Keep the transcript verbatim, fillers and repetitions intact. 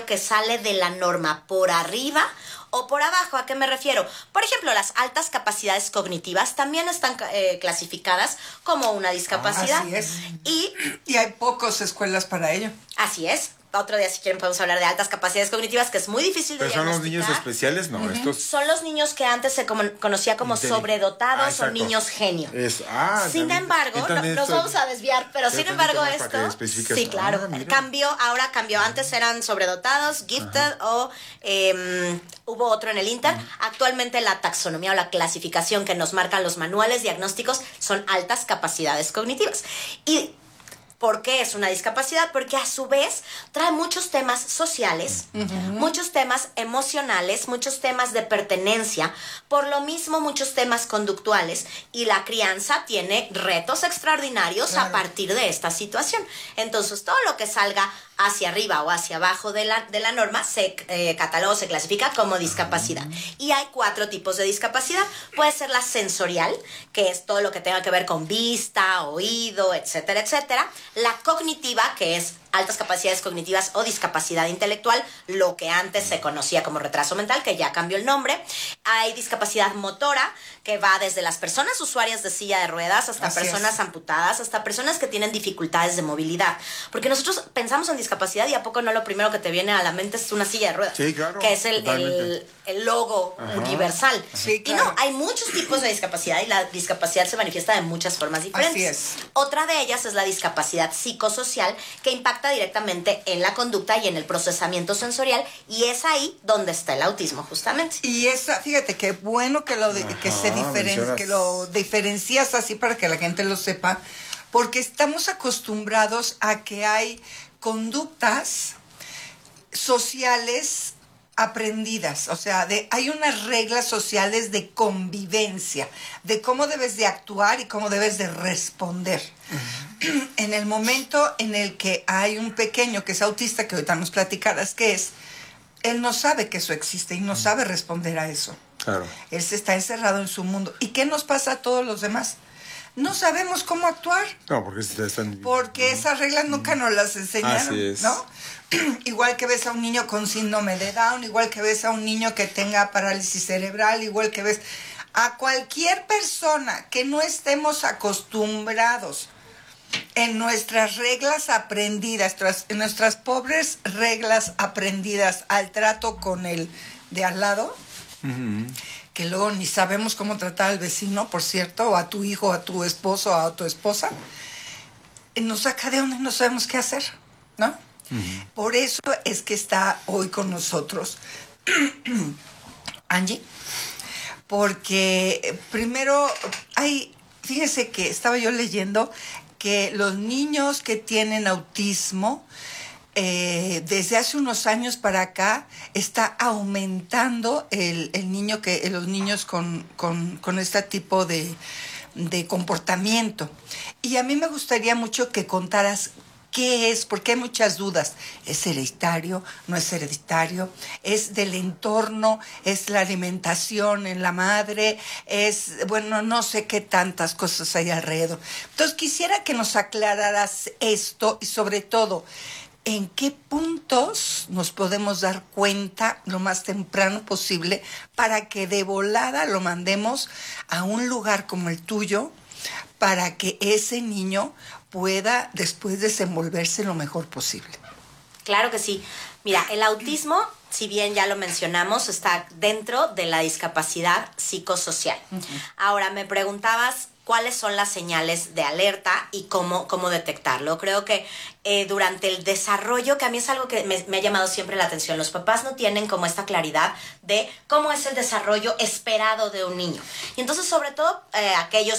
que sale de la norma por arriba o por abajo. ¿A qué me refiero? Por ejemplo, las altas capacidades cognitivas también están eh, clasificadas como una discapacidad. Ah, así es. Y, y hay pocas escuelas para ello. Así es. Otro día, si quieren, podemos hablar de altas capacidades cognitivas, que es muy difícil de diagnosticar. ¿Pero son los niños especiales? No, uh-huh. estos... Son los niños que antes se como, conocía como Intelig- sobredotados ah, o niños genio. Es, ah, sin también, embargo, no, nos vamos a desviar, pero sin embargo esto... Sí, claro, ah, cambió, ahora cambió. Antes eran sobredotados, gifted uh-huh. o eh, hubo otro en el Inter. Uh-huh. Actualmente la taxonomía o la clasificación que nos marcan los manuales diagnósticos son altas capacidades cognitivas. Y... ¿por qué es una discapacidad? Porque a su vez trae muchos temas sociales, uh-huh. muchos temas emocionales, muchos temas de pertenencia, por lo mismo muchos temas conductuales, y la crianza tiene retos extraordinarios claro. a partir de esta situación. Entonces, todo lo que salga hacia arriba o hacia abajo de la, de la norma se eh, cataloga, se clasifica como discapacidad. Y hay cuatro tipos de discapacidad. Puede ser la sensorial, que es todo lo que tenga que ver con vista, oído, etcétera, etcétera. La cognitiva, que es altas capacidades cognitivas o discapacidad intelectual, lo que antes se conocía como retraso mental, que ya cambió el nombre. Hay discapacidad motora, que va desde las personas usuarias de silla de ruedas hasta Así personas es. amputadas, hasta personas que tienen dificultades de movilidad. Porque nosotros pensamos en discapacidad y a poco no lo primero que te viene a la mente es una silla de ruedas. Sí, claro. Que es el, el, el logo Ajá. universal. Sí, claro. Y no, hay muchos tipos de discapacidad y la discapacidad se manifiesta de muchas formas diferentes. Así es. Otra de ellas es la discapacidad psicosocial, que impacta directamente en la conducta y en el procesamiento sensorial, y es ahí donde está el autismo justamente. Y esa, fíjate qué bueno que lo de, Ajá, que se diferen, que lo diferencias así para que la gente lo sepa, porque estamos acostumbrados a que hay conductas sociales aprendidas, o sea, de, hay unas reglas sociales de convivencia, de cómo debes de actuar y cómo debes de responder. Uh-huh. En el momento en el que hay un pequeño que es autista, que ahorita nos platicarás qué es, él no sabe que eso existe y no sabe responder a eso. Claro. Él se está encerrado en su mundo. ¿Y qué nos pasa a todos los demás? No sabemos cómo actuar. No, porque están... Porque esas reglas nunca nos las enseñaron, Así es. ¿no? Igual que ves a un niño con síndrome de Down, igual que ves a un niño que tenga parálisis cerebral, igual que ves a cualquier persona que no estemos acostumbrados en nuestras reglas aprendidas, en nuestras pobres reglas aprendidas al trato con el de al lado, uh-huh. que luego ni sabemos cómo tratar al vecino, por cierto, o a tu hijo, a tu esposo, a tu esposa, nos saca de onda y no sabemos qué hacer, ¿no? Uh-huh. Por eso es que está hoy con nosotros Angie, porque primero hay, fíjese que estaba yo leyendo que los niños que tienen autismo eh, desde hace unos años para acá está aumentando el, el niño que los niños con, con, con este tipo de, de comportamiento. Y a mí me gustaría mucho que contaras qué es, porque hay muchas dudas. ¿Es hereditario? ¿No es hereditario? ¿Es del entorno? ¿Es la alimentación en la madre? Es, bueno, no sé qué tantas cosas hay alrededor. Entonces quisiera que nos aclararas esto y sobre todo, ¿en qué puntos nos podemos dar cuenta lo más temprano posible para que de volada lo mandemos a un lugar como el tuyo para que ese niño pueda después desenvolverse lo mejor posible? Claro que sí. Mira, el autismo, si bien ya lo mencionamos, está dentro de la discapacidad psicosocial. Uh-huh. Ahora, me preguntabas cuáles son las señales de alerta y cómo, cómo detectarlo. Creo que eh, durante el desarrollo, que a mí es algo que me, me ha llamado siempre la atención, los papás no tienen como esta claridad de cómo es el desarrollo esperado de un niño. Y entonces, sobre todo, eh, aquellos